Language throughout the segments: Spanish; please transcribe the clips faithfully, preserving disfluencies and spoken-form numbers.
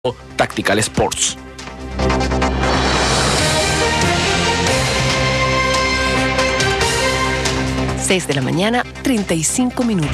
Tactical Sports. seis de la mañana, treinta y cinco minutos.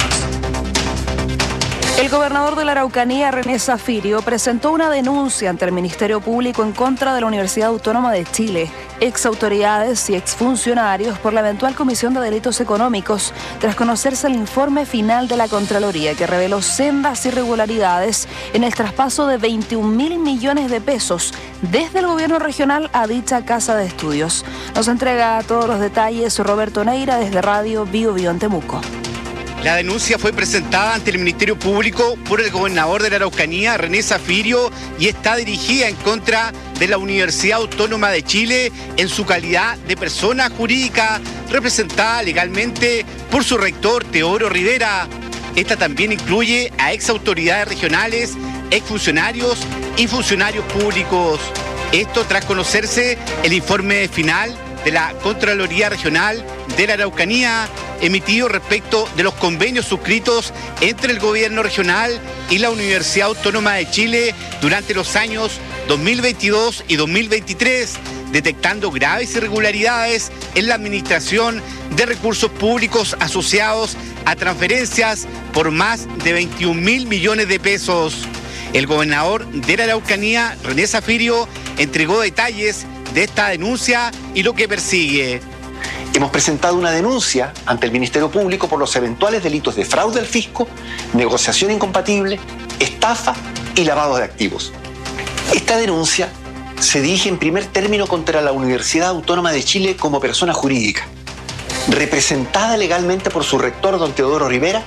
El gobernador de la Araucanía, René Zafirio, presentó una denuncia ante el Ministerio Público en contra de la Universidad Autónoma de Chile, exautoridades y exfuncionarios por la eventual comisión de delitos económicos, tras conocerse el informe final de la Contraloría que reveló sendas irregularidades en el traspaso de veintiún mil millones de pesos desde el gobierno regional a dicha casa de estudios. Nos entrega todos los detalles Roberto Neira desde Radio Bio Bio en Temuco. La denuncia fue presentada ante el Ministerio Público por el gobernador de la Araucanía, René Zafirio, y está dirigida en contra de la Universidad Autónoma de Chile en su calidad de persona jurídica representada legalmente por su rector Teodoro Rivera. Esta también incluye a ex autoridades regionales, exfuncionarios y funcionarios públicos. Esto tras conocerse el informe final de la Contraloría Regional de la Araucanía, emitido respecto de los convenios suscritos entre el gobierno regional y la Universidad Autónoma de Chile durante los años dos mil veintidós y dos mil veintitrés, detectando graves irregularidades en la administración de recursos públicos asociados a transferencias por más de veintiún mil millones de pesos. El gobernador de la Araucanía, René Zafirio, entregó detalles de esta denuncia y lo que persigue. Hemos presentado una denuncia ante el Ministerio Público por los eventuales delitos de fraude al fisco, negociación incompatible, estafa y lavado de activos. Esta denuncia se dirige en primer término contra la Universidad Autónoma de Chile como persona jurídica, representada legalmente por su rector, don Teodoro Rivera,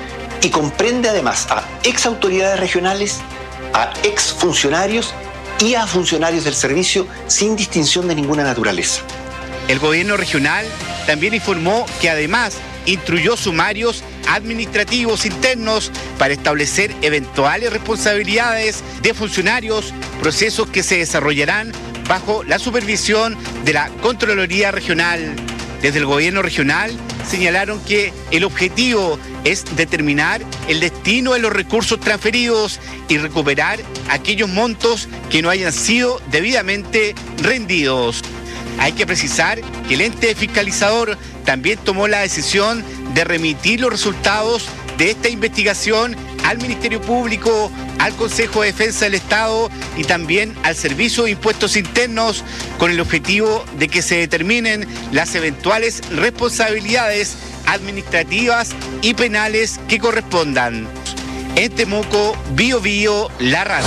y comprende además a ex autoridades regionales, a ex funcionarios y a funcionarios del servicio sin distinción de ninguna naturaleza. El gobierno regional también informó que además instruyó sumarios administrativos internos para establecer eventuales responsabilidades de funcionarios, procesos que se desarrollarán bajo la supervisión de la Contraloría Regional. Desde el gobierno regional señalaron que el objetivo es determinar el destino de los recursos transferidos y recuperar aquellos montos que no hayan sido debidamente rendidos. Hay que precisar que el ente fiscalizador también tomó la decisión de remitir los resultados de esta investigación al Ministerio Público, al Consejo de Defensa del Estado y también al Servicio de Impuestos Internos, con el objetivo de que se determinen las eventuales responsabilidades administrativas y penales que correspondan. En Temuco, Bio Bio, la radio.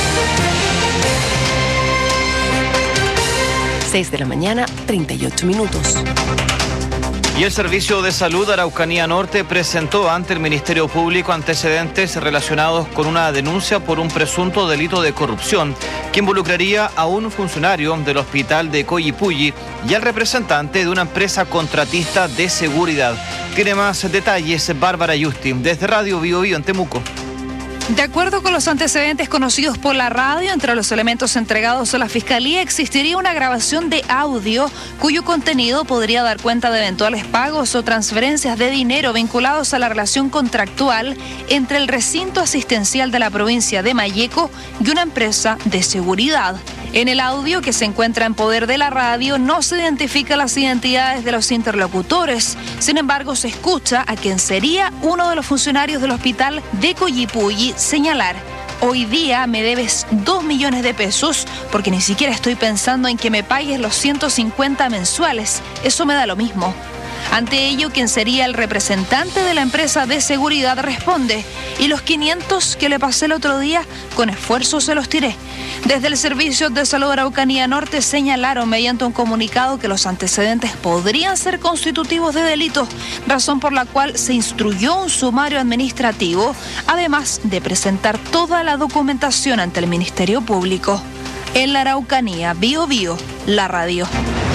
seis de la mañana, treinta y ocho minutos. Y el Servicio de Salud Araucanía Norte presentó ante el Ministerio Público antecedentes relacionados con una denuncia por un presunto delito de corrupción que involucraría a un funcionario del hospital de Coyipulli y al representante de una empresa contratista de seguridad. Tiene más detalles Bárbara Yusti, desde Radio Bio Bio en Temuco. De acuerdo con los antecedentes conocidos por la radio, entre los elementos entregados a la Fiscalía existiría una grabación de audio cuyo contenido podría dar cuenta de eventuales pagos o transferencias de dinero vinculados a la relación contractual entre el recinto asistencial de la provincia de Malleco y una empresa de seguridad. En el audio que se encuentra en poder de la radio no se identifican las identidades de los interlocutores. Sin embargo, se escucha a quien sería uno de los funcionarios del hospital de Coyipulli señalar: hoy día me debes dos millones de pesos porque ni siquiera estoy pensando en que me pagues los ciento cincuenta mensuales. Eso me da lo mismo. Ante ello, quien sería el representante de la empresa de seguridad responde: y los quinientos que le pasé el otro día, con esfuerzo se los tiré. Desde el Servicio de Salud Araucanía Norte señalaron mediante un comunicado que los antecedentes podrían ser constitutivos de delito, razón por la cual se instruyó un sumario administrativo, además de presentar toda la documentación ante el Ministerio Público. En la Araucanía, Bio Bio, la radio.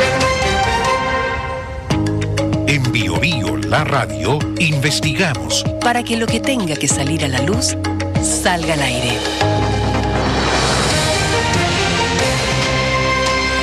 En Bio Bio, la radio, investigamos para que lo que tenga que salir a la luz salga al aire.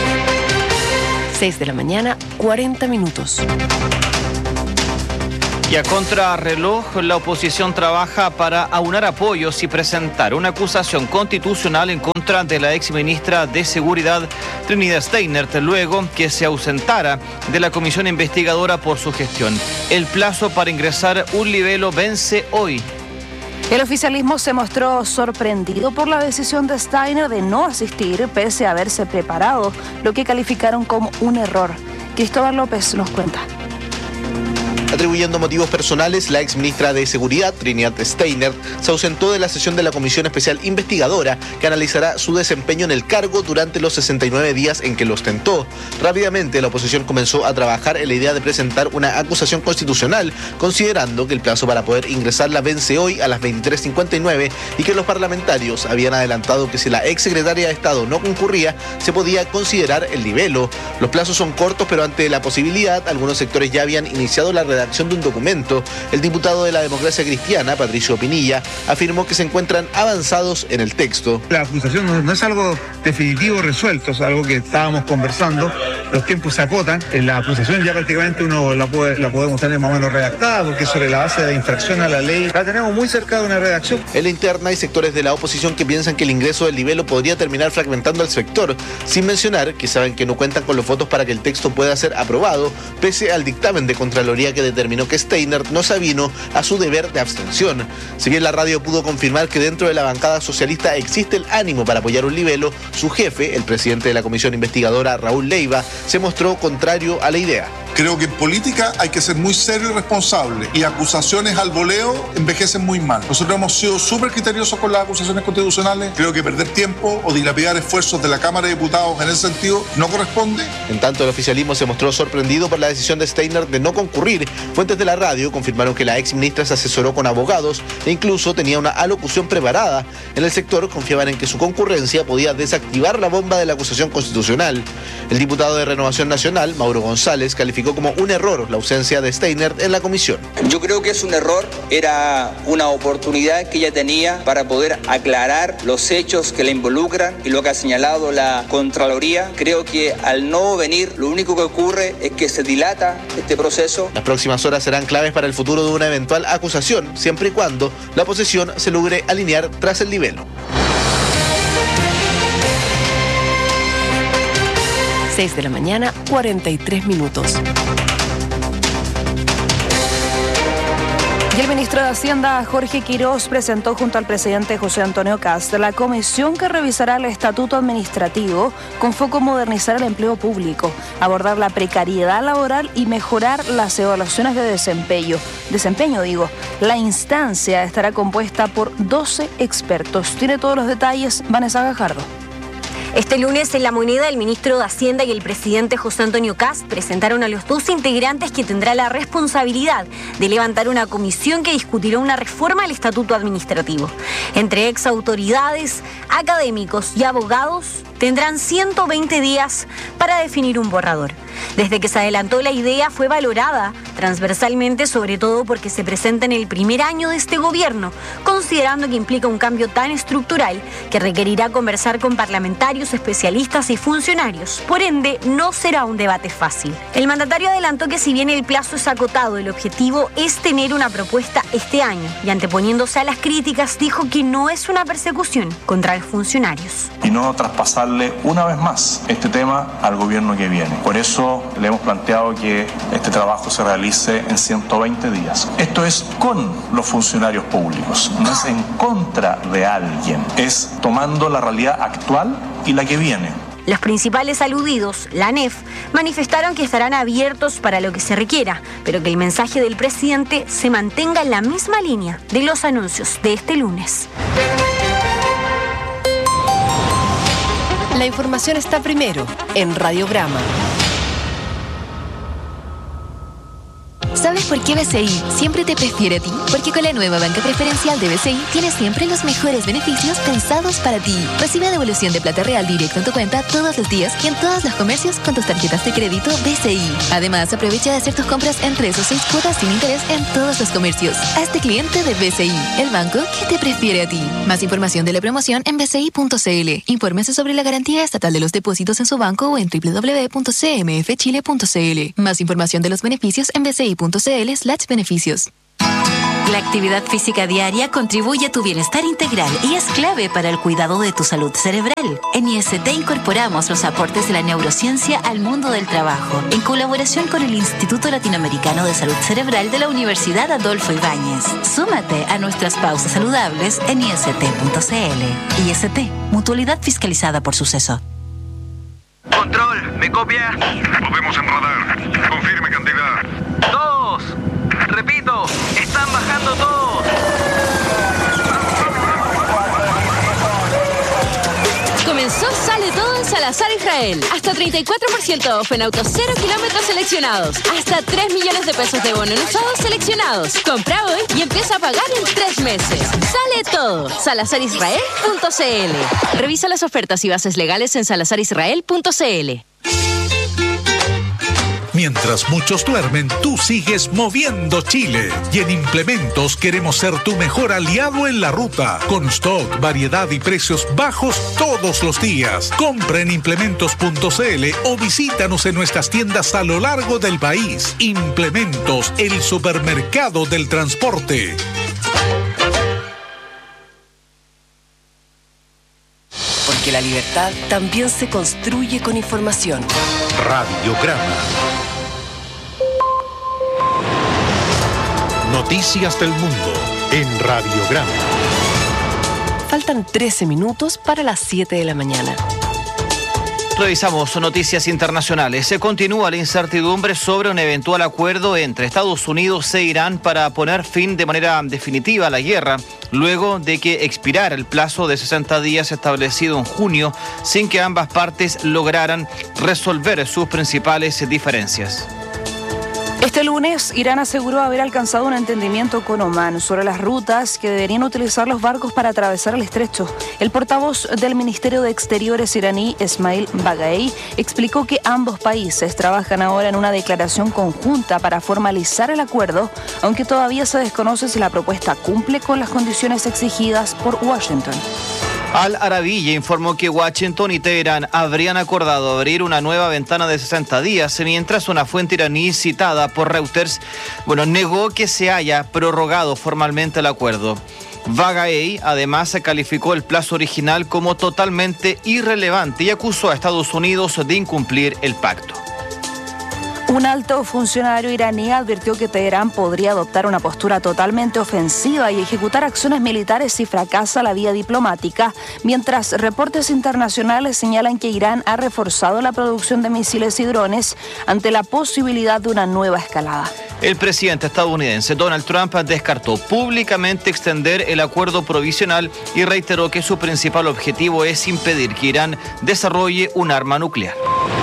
seis de la mañana, cuarenta minutos. Y a contrarreloj, la oposición trabaja para aunar apoyos y presentar una acusación constitucional en contra de la exministra de Seguridad, Trinidad Steinert, luego que se ausentara de la comisión investigadora por su gestión. El plazo para ingresar un libelo vence hoy. El oficialismo se mostró sorprendido por la decisión de Steiner de no asistir, pese a haberse preparado, lo que calificaron como un error. Cristóbal López nos cuenta. Atribuyendo motivos personales, la exministra de Seguridad, Trinidad Steinert, se ausentó de la sesión de la Comisión Especial Investigadora que analizará su desempeño en el cargo durante los sesenta y nueve días en que lo ostentó. Rápidamente, la oposición comenzó a trabajar en la idea de presentar una acusación constitucional, considerando que el plazo para poder ingresarla vence hoy a las veintitrés cincuenta y nueve y que los parlamentarios habían adelantado que si la exsecretaria de Estado no concurría, se podía considerar el libelo. Los plazos son cortos, pero ante la posibilidad, algunos sectores ya habían iniciado la redacción de un documento. El diputado de la Democracia Cristiana, Patricio Pinilla, afirmó que se encuentran avanzados en el texto. La acusación no, no es algo definitivo resuelto, es algo que estábamos conversando, los tiempos se acotan, la acusación ya prácticamente uno la, puede, la podemos tener más o menos redactada, porque sobre la base de infracción a la ley la tenemos muy cerca de una redacción. En la interna hay sectores de la oposición que piensan que el ingreso del libelo podría terminar fragmentando al sector, sin mencionar que saben que no cuentan con los votos para que el texto pueda ser aprobado, pese al dictamen de Contraloría que determinó que Steinert no se avino a su deber de abstención. Si bien la radio pudo confirmar que dentro de la bancada socialista existe el ánimo para apoyar un libelo, su jefe, el presidente de la comisión investigadora, Raúl Leiva, se mostró contrario a la idea. Creo que en política hay que ser muy serio y responsable, y acusaciones al voleo envejecen muy mal. Nosotros hemos sido súper criteriosos con las acusaciones constitucionales. Creo que perder tiempo o dilapidar esfuerzos de la Cámara de Diputados en ese sentido no corresponde. En tanto, el oficialismo se mostró sorprendido por la decisión de Steinert de no concurrir. Fuentes de la radio confirmaron que la exministra se asesoró con abogados e incluso tenía una alocución preparada. En el sector confiaban en que su concurrencia podía desactivar la bomba de la acusación constitucional. El diputado de Renovación Nacional, Mauro González, calificó como un error la ausencia de Steinert en la comisión. Yo creo que es un error, era una oportunidad que ella tenía para poder aclarar los hechos que la involucran y lo que ha señalado la Contraloría. Creo que al no venir, lo único que ocurre es que se dilata este proceso. Las próximas horas serán claves para el futuro de una eventual acusación, siempre y cuando la oposición se logre alinear tras el libelo. seis de la mañana, cuarenta y tres minutos. Y el ministro de Hacienda, Jorge Quirós, presentó junto al presidente José Antonio Kast la comisión que revisará el estatuto administrativo con foco en modernizar el empleo público, abordar la precariedad laboral y mejorar las evaluaciones de desempeño. Desempeño, digo. La instancia estará compuesta por doce expertos. Tiene todos los detalles Vanessa Gajardo. Este lunes en La Moneda, el ministro de Hacienda y el presidente José Antonio Kast presentaron a los dos integrantes que tendrá la responsabilidad de levantar una comisión que discutirá una reforma al estatuto administrativo. Entre ex autoridades, académicos y abogados tendrán ciento veinte días para definir un borrador. Desde que se adelantó la idea fue valorada transversalmente, sobre todo porque se presenta en el primer año de este gobierno, considerando que implica un cambio tan estructural que requerirá conversar con parlamentarios, especialistas y funcionarios. Por ende, no será un debate fácil. El mandatario adelantó que si bien el plazo es acotado, el objetivo es tener una propuesta este año, y anteponiéndose a las críticas dijo que no es una persecución contra los funcionarios. Y no traspasarle una vez más este tema al gobierno que viene. Por eso le hemos planteado que este trabajo se realice en ciento veinte días. Esto es con los funcionarios públicos, no es en contra de alguien, es tomando la realidad actual y la que viene. Los principales aludidos, la A N E F, manifestaron que estarán abiertos para lo que se requiera, pero que el mensaje del presidente se mantenga en la misma línea de los anuncios de este lunes. La información está primero en Radiograma. ¿Sabes por qué B C I siempre te prefiere a ti? Porque con la nueva banca preferencial de B C I tienes siempre los mejores beneficios pensados para ti. Recibe devolución de plata real directo en tu cuenta todos los días y en todos los comercios con tus tarjetas de crédito B C I. Además, aprovecha de hacer tus compras en tres o seis cuotas sin interés en todos los comercios. Hazte cliente de B C I, el banco que te prefiere a ti. Más información de la promoción en b c i punto c l. Infórmese sobre la garantía estatal de los depósitos en su banco o en w w w punto c m f chile punto c l. Más información de los beneficios en b c i punto c l. punto c l slash beneficios. La actividad física diaria contribuye a tu bienestar integral y es clave para el cuidado de tu salud cerebral. En I S T incorporamos los aportes de la neurociencia al mundo del trabajo, en colaboración con el Instituto Latinoamericano de Salud Cerebral de la Universidad Adolfo Ibáñez. Súmate a nuestras pausas saludables en I S T punto c l. I S T, mutualidad fiscalizada por Suceso. Control, ¿me copia? Lo vemos en radar. Confirme cantidad. Dos. Repito, están bajando todos. Comenzó Sale Todo en Salazar Israel. Hasta treinta y cuatro por ciento off en autos cero kilómetros seleccionados. Hasta tres millones de pesos de bono en usados seleccionados. Compra hoy y empieza a pagar en tres meses. Sale Todo. salazar israel punto c l. Revisa las ofertas y bases legales en salazar israel punto c l. Mientras muchos duermen, tú sigues moviendo Chile. Y en Implementos queremos ser tu mejor aliado en la ruta. Con stock, variedad y precios bajos todos los días. Compra en implementos punto c l o visítanos en nuestras tiendas a lo largo del país. Implementos, el supermercado del transporte. Porque la libertad también se construye con información. Radiograma. Noticias del mundo en Radiograma. Faltan trece minutos para las siete de la mañana. Revisamos noticias internacionales. Se continúa la incertidumbre sobre un eventual acuerdo entre Estados Unidos e Irán para poner fin de manera definitiva a la guerra, luego de que expirara el plazo de sesenta días establecido en junio, sin que ambas partes lograran resolver sus principales diferencias. Este lunes, Irán aseguró haber alcanzado un entendimiento con Omán sobre las rutas que deberían utilizar los barcos para atravesar el estrecho. El portavoz del Ministerio de Exteriores iraní, Esmail Baghai, explicó que ambos países trabajan ahora en una declaración conjunta para formalizar el acuerdo, aunque todavía se desconoce si la propuesta cumple con las condiciones exigidas por Washington. Al Arabiya informó que Washington y Teherán habrían acordado abrir una nueva ventana de sesenta días, mientras una fuente iraní citada por Reuters, bueno, negó que se haya prorrogado formalmente el acuerdo. Baghai además calificó el plazo original como totalmente irrelevante y acusó a Estados Unidos de incumplir el pacto. Un alto funcionario iraní advirtió que Teherán podría adoptar una postura totalmente ofensiva y ejecutar acciones militares si fracasa la vía diplomática, mientras reportes internacionales señalan que Irán ha reforzado la producción de misiles y drones ante la posibilidad de una nueva escalada. El presidente estadounidense Donald Trump descartó públicamente extender el acuerdo provisional y reiteró que su principal objetivo es impedir que Irán desarrolle un arma nuclear.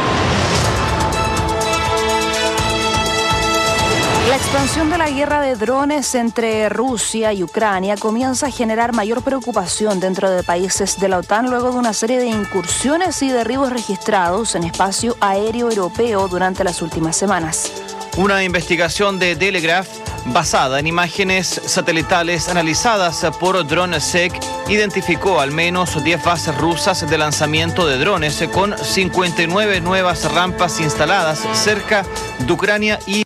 La expansión de la guerra de drones entre Rusia y Ucrania comienza a generar mayor preocupación dentro de países de la OTAN luego de una serie de incursiones y derribos registrados en espacio aéreo europeo durante las últimas semanas. Una investigación de Telegraph basada en imágenes satelitales analizadas por DroneSec identificó al menos diez bases rusas de lanzamiento de drones con cincuenta y nueve nuevas rampas instaladas cerca de Ucrania y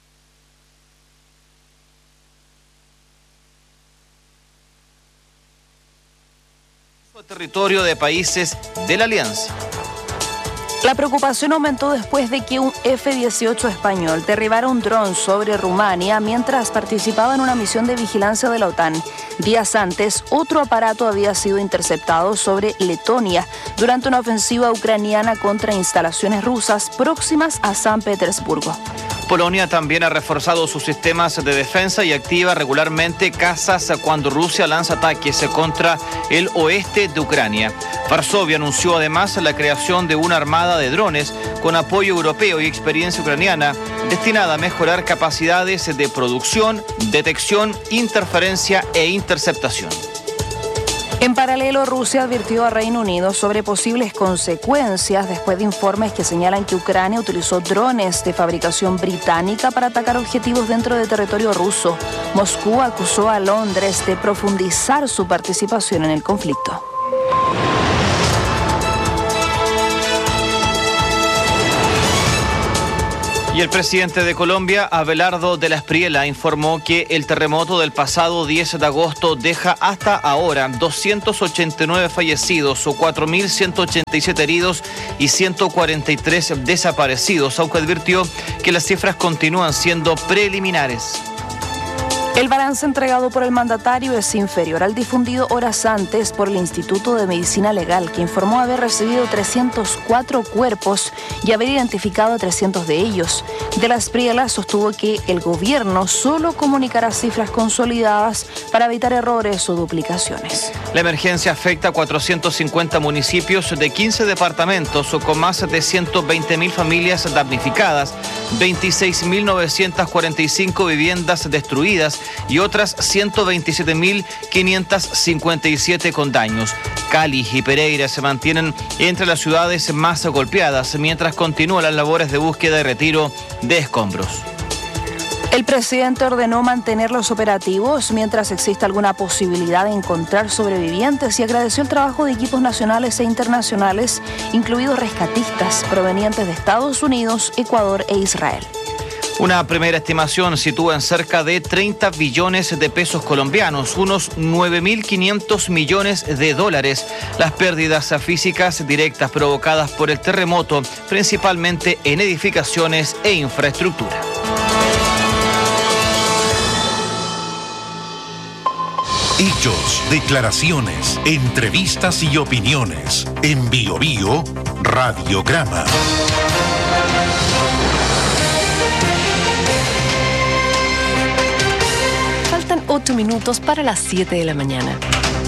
territorio de países de la alianza. La preocupación aumentó después de que un F dieciocho español derribara un dron sobre Rumania mientras participaba en una misión de vigilancia de la OTAN. Días antes, otro aparato había sido interceptado sobre Letonia durante una ofensiva ucraniana contra instalaciones rusas próximas a San Petersburgo. Polonia también ha reforzado sus sistemas de defensa y activa regularmente cazas cuando Rusia lanza ataques contra el oeste de Ucrania. Varsovia anunció además la creación de una armada de drones con apoyo europeo y experiencia ucraniana destinada a mejorar capacidades de producción, detección, interferencia e interceptación. En paralelo, Rusia advirtió a Reino Unido sobre posibles consecuencias después de informes que señalan que Ucrania utilizó drones de fabricación británica para atacar objetivos dentro de territorio ruso. Moscú acusó a Londres de profundizar su participación en el conflicto. Y el presidente de Colombia, Abelardo de la Espriella, informó que el terremoto del pasado diez de agosto deja hasta ahora doscientos ochenta y nueve fallecidos o cuatro mil ciento ochenta y siete heridos y ciento cuarenta y tres desaparecidos, aunque advirtió que las cifras continúan siendo preliminares. El balance entregado por el mandatario es inferior al difundido horas antes por el Instituto de Medicina Legal, que informó haber recibido trescientos cuatro cuerpos y haber identificado a trescientos de ellos. De la Espriella sostuvo que el gobierno solo comunicará cifras consolidadas para evitar errores o duplicaciones. La emergencia afecta a cuatrocientos cincuenta municipios de quince departamentos o con más de ciento veinte mil familias damnificadas, veintiséis mil novecientas cuarenta y cinco viviendas destruidas y otras ciento veintisiete mil quinientas cincuenta y siete con daños. Cali y Pereira se mantienen entre las ciudades más golpeadas, mientras continúan las labores de búsqueda y retiro de escombros. El presidente ordenó mantener los operativos mientras exista alguna posibilidad de encontrar sobrevivientes y agradeció el trabajo de equipos nacionales e internacionales, incluidos rescatistas provenientes de Estados Unidos, Ecuador e Israel. Una primera estimación sitúa en cerca de treinta billones de pesos colombianos, unos nueve mil quinientos millones de dólares, las pérdidas físicas directas provocadas por el terremoto, principalmente en edificaciones e infraestructura. Hechos, declaraciones, entrevistas y opiniones. En Bio Bio, Radiograma. Faltan ocho minutos para las siete de la mañana.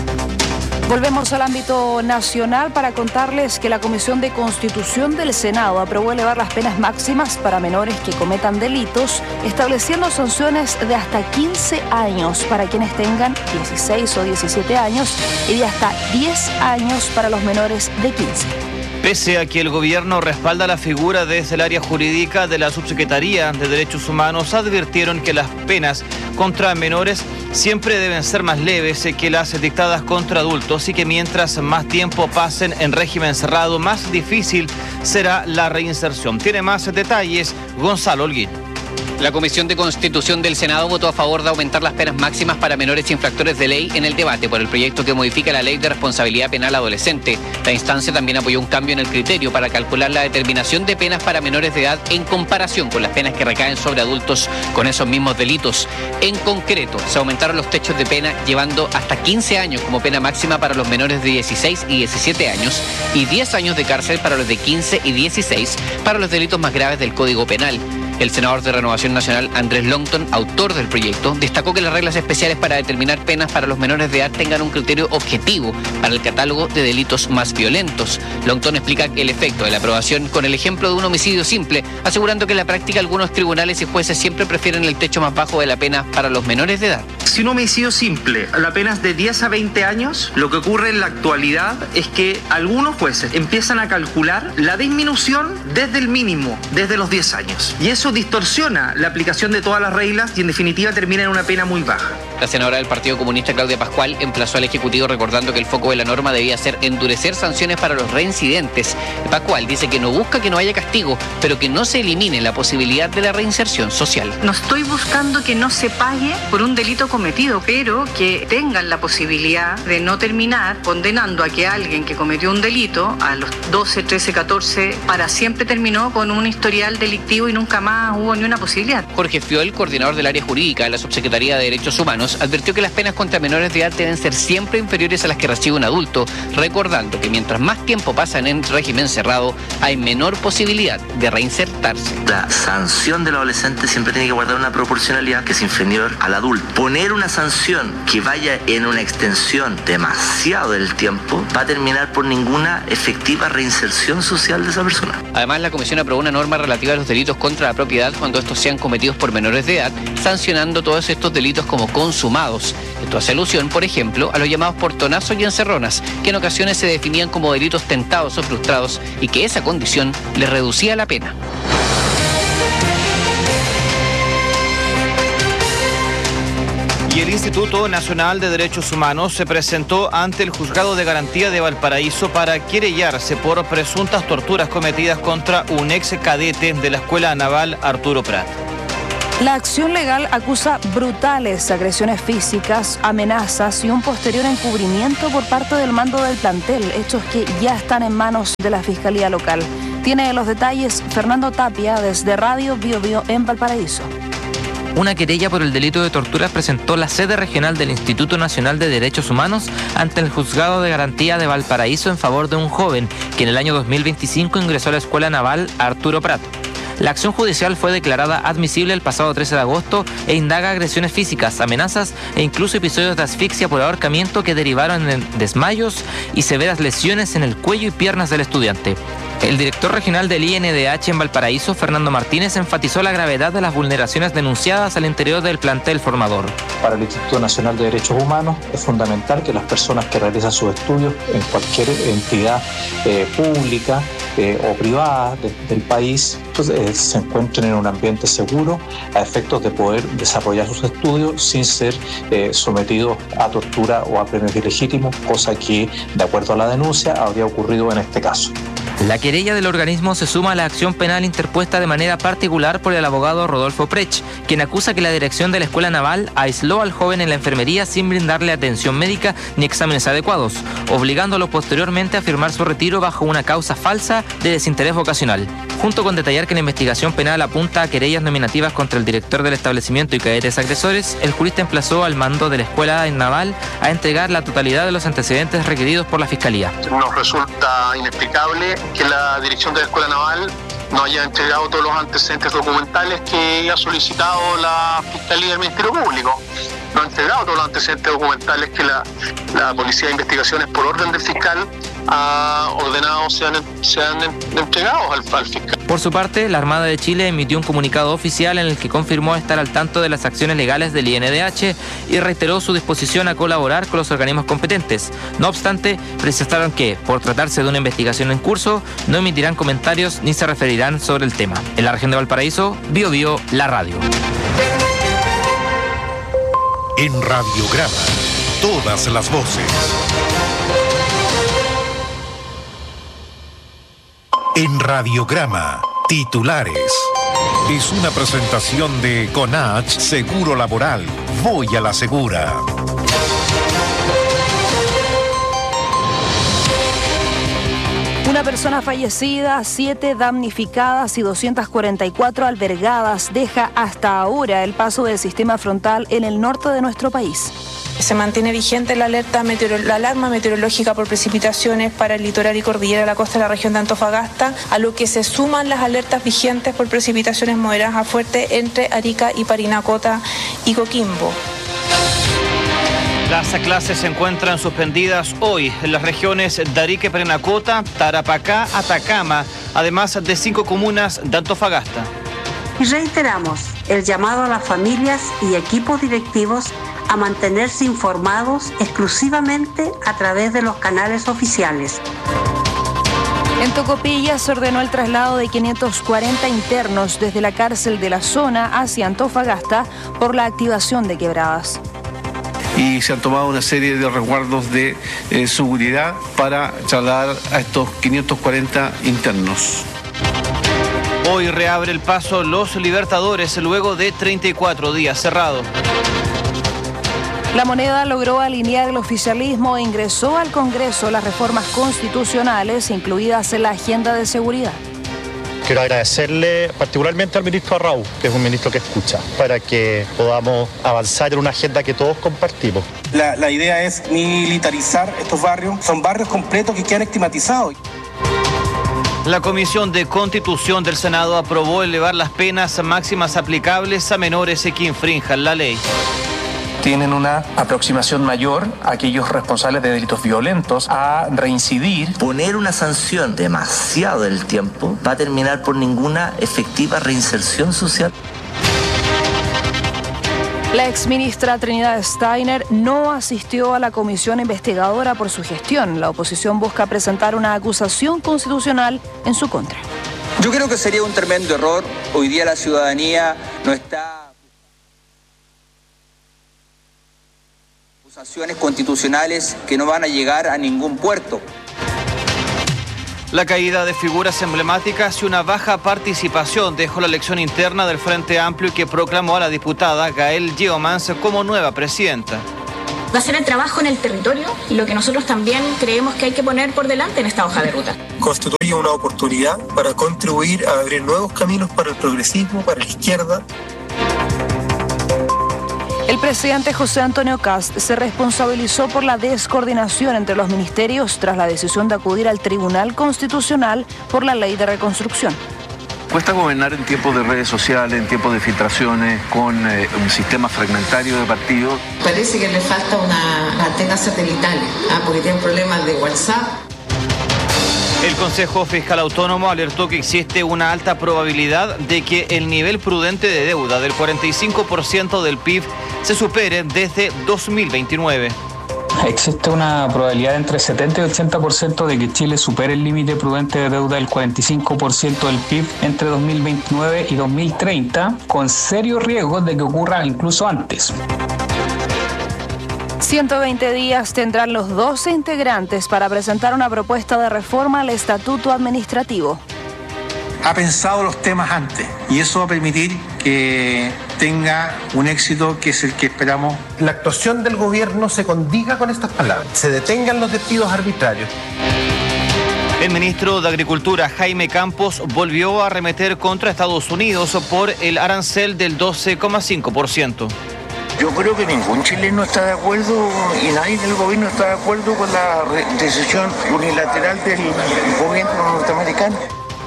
Volvemos al ámbito nacional para contarles que la Comisión de Constitución del Senado aprobó elevar las penas máximas para menores que cometan delitos, estableciendo sanciones de hasta quince años para quienes tengan dieciséis o diecisiete años y de hasta diez años para los menores de quince. Pese a que el gobierno respalda la figura desde el área jurídica de la Subsecretaría de Derechos Humanos, advirtieron que las penas contra menores siempre deben ser más leves que las dictadas contra adultos y que mientras más tiempo pasen en régimen cerrado, más difícil será la reinserción. Tiene más detalles Gonzalo Holguín. La Comisión de Constitución del Senado votó a favor de aumentar las penas máximas para menores infractores de ley en el debate por el proyecto que modifica la Ley de Responsabilidad Penal Adolescente. La instancia también apoyó un cambio en el criterio para calcular la determinación de penas para menores de edad en comparación con las penas que recaen sobre adultos con esos mismos delitos. En concreto, se aumentaron los techos de pena llevando hasta quince años como pena máxima para los menores de dieciséis y diecisiete años y diez años de cárcel para los de quince y dieciséis para los delitos más graves del Código Penal. El senador de Renovación Nacional, Andrés Longton, autor del proyecto, destacó que las reglas especiales para determinar penas para los menores de edad tengan un criterio objetivo para el catálogo de delitos más violentos. Longton explica el efecto de la aprobación con el ejemplo de un homicidio simple, asegurando que en la práctica algunos tribunales y jueces siempre prefieren el techo más bajo de la pena para los menores de edad. Si un homicidio simple, la pena es de diez a veinte años, lo que ocurre en la actualidad es que algunos jueces empiezan a calcular la disminución desde el mínimo, desde los diez años. Y eso distorsiona la aplicación de todas las reglas y en definitiva termina en una pena muy baja. La senadora del Partido Comunista, Claudia Pascual, emplazó al Ejecutivo recordando que el foco de la norma debía ser endurecer sanciones para los reincidentes. Pascual dice que no busca que no haya castigo, pero que no se elimine la posibilidad de la reinserción social. No estoy buscando que no se pague por un delito cometido, pero que tengan la posibilidad de no terminar condenando a que alguien que cometió un delito a los doce, trece, catorce, para siempre terminó con un historial delictivo y nunca más hubo ni una posibilidad. Jorge Fiol, coordinador del área jurídica de la Subsecretaría de Derechos Humanos, advirtió que las penas contra menores de edad deben ser siempre inferiores a las que recibe un adulto, recordando que mientras más tiempo pasan en régimen cerrado, hay menor posibilidad de reinsertarse. La sanción del adolescente siempre tiene que guardar una proporcionalidad que es inferior al adulto. Poner una sanción que vaya en una extensión demasiado del tiempo va a terminar por ninguna efectiva reinserción social de esa persona. Además, la Comisión aprobó una norma relativa a los delitos contra la propiedad cuando estos sean cometidos por menores de edad, sancionando todos estos delitos como consumados. Esto hace alusión, por ejemplo, a los llamados portonazos y encerronas, que en ocasiones se definían como delitos tentados o frustrados y que esa condición les reducía la pena. Y el Instituto Nacional de Derechos Humanos se presentó ante el Juzgado de Garantía de Valparaíso para querellarse por presuntas torturas cometidas contra un ex cadete de la Escuela Naval Arturo Prat. La acción legal acusa brutales agresiones físicas, amenazas y un posterior encubrimiento por parte del mando del plantel, hechos que ya están en manos de la Fiscalía Local. Tiene los detalles Fernando Tapia desde Radio Bio Bio en Valparaíso. Una querella por el delito de tortura presentó la sede regional del Instituto Nacional de Derechos Humanos ante el Juzgado de Garantía de Valparaíso en favor de un joven que en el año dos mil veinticinco ingresó a la Escuela Naval Arturo Prat. La acción judicial fue declarada admisible el pasado trece de agosto e indaga agresiones físicas, amenazas e incluso episodios de asfixia por ahorcamiento que derivaron en desmayos y severas lesiones en el cuello y piernas del estudiante. El director regional del I N D H en Valparaíso, Fernando Martínez, enfatizó la gravedad de las vulneraciones denunciadas al interior del plantel formador. Para el Instituto Nacional de Derechos Humanos es fundamental que las personas que realizan sus estudios en cualquier entidad eh, pública eh, o privada de, del país pues, eh, se encuentren en un ambiente seguro a efectos de poder desarrollar sus estudios sin ser eh, sometidos a tortura o a premios ilegítimos, cosa que, de acuerdo a la denuncia, habría ocurrido en este caso. La querella del organismo se suma a la acción penal interpuesta de manera particular por el abogado Rodolfo Prech, quien acusa que la dirección de la Escuela Naval aisló al joven en la enfermería sin brindarle atención médica ni exámenes adecuados, obligándolo posteriormente a firmar su retiro bajo una causa falsa de desinterés vocacional. Junto con detallar que la investigación penal apunta a querellas nominativas contra el director del establecimiento y cadetes agresores, el jurista emplazó al mando de la Escuela Naval a entregar la totalidad de los antecedentes requeridos por la Fiscalía. Nos resulta inexplicable que la dirección de la Escuela Naval no haya entregado todos los antecedentes documentales que ha solicitado la Fiscalía del Ministerio Público. No ha entregado todos los antecedentes documentales que la, la Policía de Investigaciones, por orden del fiscal, ha ordenado sean, sean entregados al, al fiscal. Por su parte, la Armada de Chile emitió un comunicado oficial en el que confirmó estar al tanto de las acciones legales del I N D H y reiteró su disposición a colaborar con los organismos competentes. No obstante, precisaron que, por tratarse de una investigación en curso, no emitirán comentarios ni se referirán sobre el tema. En la región de Valparaíso, Bio Bio, la radio. En Radiograma, todas las voces. En Radiograma, titulares. Es una presentación de Conach Seguro Laboral. Voy a la segura. Una persona fallecida, siete damnificadas y doscientas cuarenta y cuatro albergadas deja hasta ahora el paso del sistema frontal en el norte de nuestro país. Se mantiene vigente la alerta meteoro- la alarma meteorológica por precipitaciones para el litoral y cordillera de la costa de la región de Antofagasta, a lo que se suman las alertas vigentes por precipitaciones moderadas a fuertes entre Arica y Parinacota y Coquimbo. Las clases se encuentran suspendidas hoy en las regiones de Arica y Parinacota, Tarapacá, Atacama, además de cinco comunas de Antofagasta. Y reiteramos el llamado a las familias y equipos directivos a mantenerse informados exclusivamente a través de los canales oficiales. En Tocopilla se ordenó el traslado de quinientos cuarenta internos desde la cárcel de la zona hacia Antofagasta por la activación de quebradas. Y se han tomado una serie de resguardos de eh, seguridad para trasladar a estos quinientos cuarenta internos. Hoy reabre el paso Los Libertadores luego de treinta y cuatro días cerrado. La Moneda logró alinear el oficialismo e ingresó al Congreso las reformas constitucionales incluidas en la agenda de seguridad. Quiero agradecerle particularmente al ministro Arrau, que es un ministro que escucha, para que podamos avanzar en una agenda que todos compartimos. La, la idea es militarizar estos barrios. Son barrios completos que quedan estigmatizados. La Comisión de Constitución del Senado aprobó elevar las penas máximas aplicables a menores que infrinjan la ley. Tienen una aproximación mayor a aquellos responsables de delitos violentos a reincidir. Poner una sanción demasiado del tiempo va a terminar por ninguna efectiva reinserción social. La exministra Trinidad Steiner no asistió a la comisión investigadora por su gestión. La oposición busca presentar una acusación constitucional en su contra. Yo creo que sería un tremendo error. Hoy día la ciudadanía no está... Acusaciones constitucionales que no van a llegar a ningún puerto. La caída de figuras emblemáticas y una baja participación dejó la elección interna del Frente Amplio, que proclamó a la diputada Gael Yeomans como nueva presidenta. Va a ser el trabajo en el territorio lo que nosotros también creemos que hay que poner por delante en esta hoja de ruta. Constituye una oportunidad para contribuir a abrir nuevos caminos para el progresismo, para la izquierda. El presidente José Antonio Kast se responsabilizó por la descoordinación entre los ministerios tras la decisión de acudir al Tribunal Constitucional por la Ley de Reconstrucción. Cuesta gobernar en tiempos de redes sociales, en tiempos de filtraciones, con eh, un sistema fragmentario de partidos. Parece que le falta una antena satelital, ¿ah? porque tienen problemas de WhatsApp. El Consejo Fiscal Autónomo alertó que existe una alta probabilidad de que el nivel prudente de deuda del cuarenta y cinco por ciento del P I B se supere desde dos mil veintinueve. Existe una probabilidad de entre setenta y ochenta por ciento de que Chile supere el límite prudente de deuda del cuarenta y cinco por ciento del P I B entre dos mil veintinueve y dos mil treinta, con serios riesgos de que ocurra incluso antes. ciento veinte días tendrán los doce integrantes para presentar una propuesta de reforma al estatuto administrativo. Ha pensado los temas antes y eso va a permitir que tenga un éxito que es el que esperamos. La actuación del gobierno se condiga con estas palabras, se detengan los despidos arbitrarios. El ministro de Agricultura, Jaime Campos, volvió a arremeter contra Estados Unidos por el arancel del doce coma cinco por ciento. Yo creo que ningún chileno está de acuerdo y nadie del gobierno está de acuerdo con la decisión unilateral del gobierno norteamericano.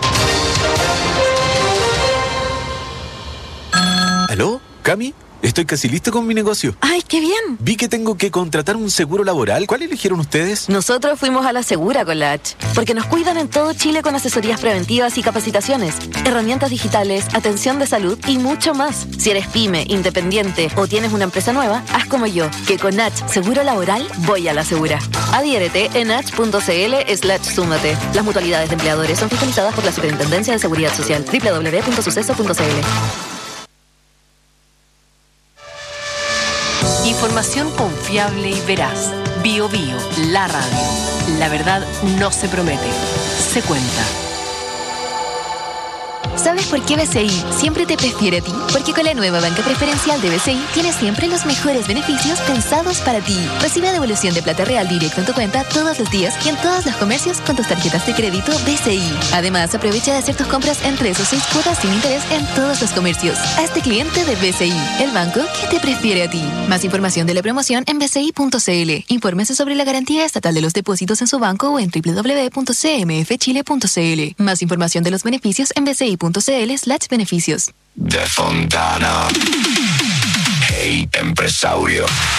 ¿Aló? ¿Cami? Estoy casi listo con mi negocio. ¡Ay, qué bien! Vi que tengo que contratar un seguro laboral. ¿Cuál eligieron ustedes? Nosotros fuimos a La Segura con la H, porque nos cuidan en todo Chile con asesorías preventivas y capacitaciones, herramientas digitales, atención de salud y mucho más. Si eres pyme, independiente o tienes una empresa nueva, haz como yo, que con H Seguro Laboral voy a La Segura. Adhiérete en h.cl slash súmate. Las mutualidades de empleadores son fiscalizadas por la Superintendencia de Seguridad Social. doble u doble u doble u punto suceso punto c l. Información confiable y veraz. Bio Bio, la radio. La verdad no se promete, se cuenta. ¿Sabes por qué B C I siempre te prefiere a ti? Porque con la nueva banca preferencial de B C I tienes siempre los mejores beneficios pensados para ti. Recibe devolución de plata real directo en tu cuenta todos los días y en todos los comercios con tus tarjetas de crédito B C I. Además, aprovecha de hacer tus compras en tres o seis cuotas sin interés en todos los comercios. Hazte cliente de B C I, el banco que te prefiere a ti. Más información de la promoción en b c i punto c l. Infórmese sobre la garantía estatal de los depósitos en su banco o en doble u doble u doble u punto c m f chile punto c l. Más información de los beneficios en b c i punto c l slash beneficios. De Fontana. Hey, empresario.